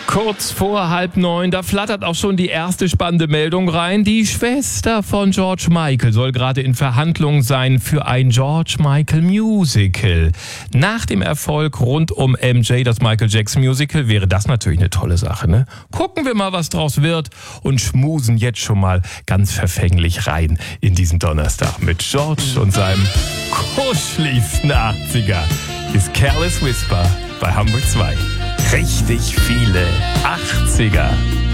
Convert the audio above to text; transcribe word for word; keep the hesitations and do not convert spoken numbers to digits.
Kurz vor halb neun, da flattert auch schon die erste spannende Meldung rein. Die Schwester von George Michael soll gerade in Verhandlungen sein für ein George Michael Musical. Nach dem Erfolg rund um M J, das Michael Jackson Musical, wäre das natürlich eine tolle Sache, ne? Gucken wir mal, was draus wird und schmusen jetzt schon mal ganz verfänglich rein in diesen Donnerstag mit George und seinem kuscheligsten achtziger. Ist Careless Whisper bei Hamburg zwei. Richtig viele achtziger.